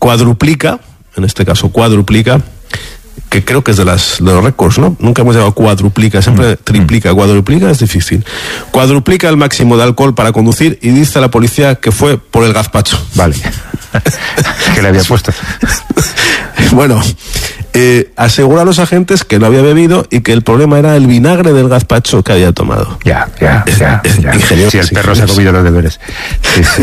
cuadruplica, en este caso cuadruplica, que creo que es de los récords, ¿no? Nunca hemos llegado a cuadruplica, siempre triplica. Cuadruplica es difícil. Cuadruplica el máximo de alcohol para conducir y dice a la policía que fue por el gazpacho. Vale. ¿Qué le había puesto? Bueno, asegura a los agentes que lo había bebido y que el problema era el vinagre del gazpacho que había tomado. Ya. Ingenioso. Si el perro se ha comido los deberes. Sí.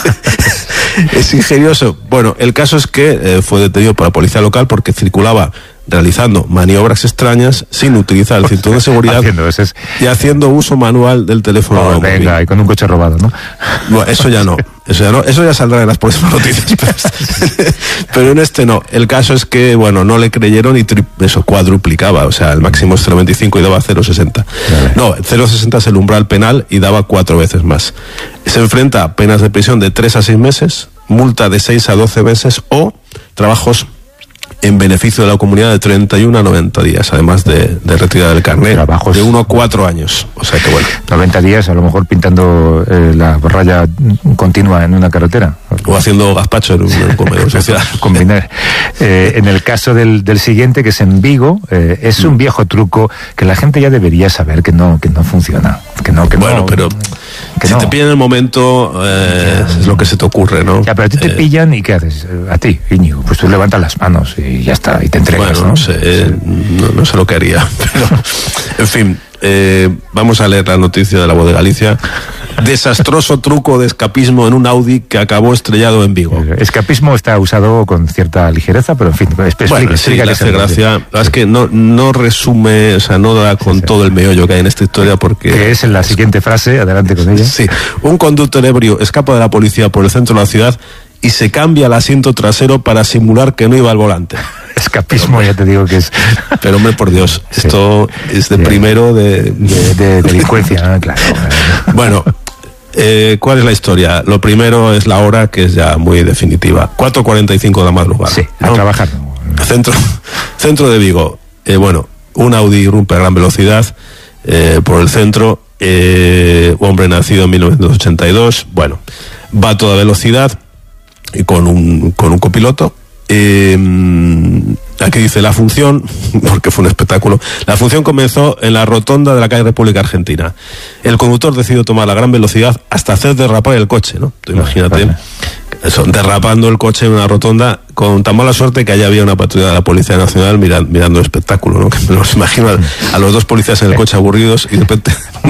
Es ingenioso. Bueno, el caso es que fue detenido por la policía local porque circulaba realizando maniobras extrañas sin utilizar el cinturón de seguridad y haciendo uso manual del teléfono móvil. Venga, y con un coche robado, ¿no? Bueno, eso ya saldrá en las próximas noticias. Pero en este no. El caso es que, bueno, no le creyeron y eso cuadruplicaba. O sea, el máximo es 0,25 y daba 0,60. No, 0,60 es el umbral penal y daba 4 veces más. Se enfrenta a penas de prisión de 3 a 6 meses, multa de 6 a 12 meses o trabajos en beneficio de la comunidad de 31 a 90 días, además de retirada del carnet, trabajos de 1 a 4 años. O sea que bueno. 90 días, a lo mejor pintando la raya continua en una carretera. O haciendo gazpacho en un comedor social. Combinar. En el caso del siguiente, que es en Vigo, es un viejo truco que la gente ya debería saber que no funciona. Bueno, pero si te pillan en el momento, es lo que se te ocurre, ¿no? Ya, pero a ti te pillan y ¿qué haces? A ti, Íñigo, pues tú levantas las manos y ya está, y te entregas, bueno, ¿no? No sé lo que haría, pero, en fin, vamos a leer la noticia de La Voz de Galicia. Desastroso truco de escapismo en un Audi que acabó estrellado en Vigo. Escapismo está usado con cierta ligereza, pero en fin, bueno, sí, le hace gracia. Es que no resume, o sea, no da con todo el meollo que hay en esta historia porque... Que es en la siguiente frase, adelante con ella. Sí, un conductor ebrio escapa de la policía por el centro de la ciudad y se cambia el asiento trasero para simular que no iba al volante. Escapismo, ya te digo que es... Pero hombre, por Dios, esto es de primero de delincuencia, claro. Bueno, ¿cuál es la historia? Lo primero es la hora, que es ya muy definitiva. 4:45 de la madrugada. Sí, a trabajar. Centro de Vigo. Bueno, un Audi irrumpe a gran velocidad por el centro. Hombre nacido en 1982. Bueno, va a toda velocidad y con un copiloto. Aquí dice la función, porque fue un espectáculo. La función comenzó en la rotonda de la calle República Argentina. El conductor decidió tomar la gran velocidad hasta hacer derrapar el coche, ¿no? Tú imagínate eso, derrapando el coche en una rotonda, con tan mala suerte que allá había una patrulla de la Policía Nacional mirando el espectáculo, ¿no? Que me los imagino a los dos policías en el coche aburridos y de repente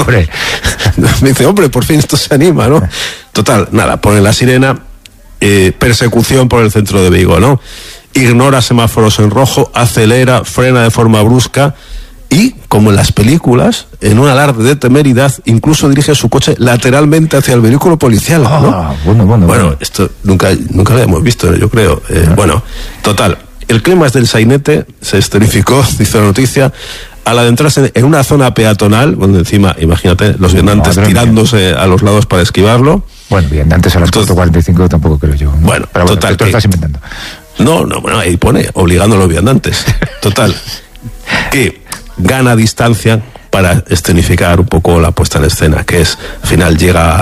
me dice, hombre, por fin esto se anima, ¿no? Total, nada, pone la sirena. Persecución por el centro de Vigo, ¿no? Ignora semáforos en rojo, acelera, frena de forma brusca y, como en las películas, en un alarde de temeridad, incluso dirige su coche lateralmente hacia el vehículo policial, ¿no? Bueno, esto nunca lo habíamos visto, yo creo. Bueno, total, el clímax del sainete se escenificó, dice la noticia, al adentrarse en una zona peatonal, donde encima, imagínate, los viandantes tirándose a los lados para esquivarlo. Bueno, viandantes a las 4:45 tampoco creo yo, ¿no? Bueno, pero total, tú estás inventando. No, bueno, ahí pone, obligando a los viandantes. Total, que gana distancia para escenificar un poco la puesta en escena, que es, al final llega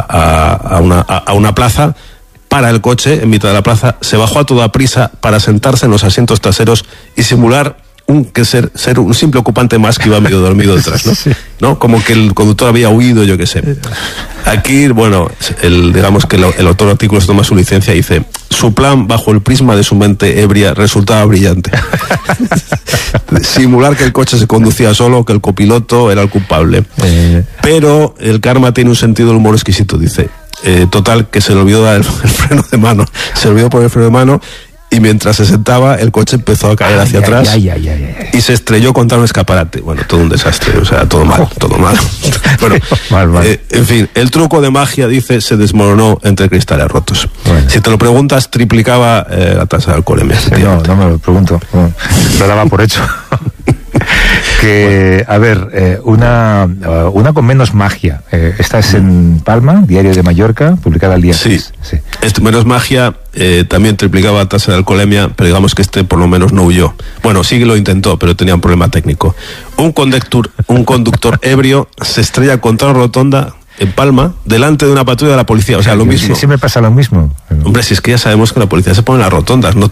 a una plaza, para el coche en mitad de la plaza, se bajó a toda prisa para sentarse en los asientos traseros y simular ser un simple ocupante más que iba medio dormido detrás, ¿no? Sí. ¿No? Como que el conductor había huido, yo qué sé. Aquí, bueno, digamos que el autor del artículo se toma su licencia y dice: su plan bajo el prisma de su mente ebria resultaba brillante. Simular que el coche se conducía solo, que el copiloto era el culpable. Pero el karma tiene un sentido del humor exquisito, dice. Total, que se le olvidó dar el freno de mano. Se olvidó poner el freno de mano. Y mientras se sentaba, el coche empezó a caer hacia atrás y se estrelló contra un escaparate. Bueno, todo un desastre, o sea, todo mal. Bueno, mal. En fin, el truco de magia, dice, se desmoronó entre cristales rotos. Bueno. Si te lo preguntas, triplicaba la tasa de alcoholemia. No me lo pregunto. Lo daba por hecho. Que, a ver, una con menos magia. Esta es en Palma, Diario de Mallorca, publicada el día 6. Sí. Menos magia, también triplicaba tasa de alcoholemia, pero digamos que por lo menos no huyó. Bueno, sí que lo intentó, pero tenía un problema técnico. Un conductor ebrio se estrella contra una rotonda en Palma, delante de una patrulla de la policía. O sea, lo mismo. Sí me pasa lo mismo. Hombre, si es que ya sabemos que la policía se pone en las rotondas, no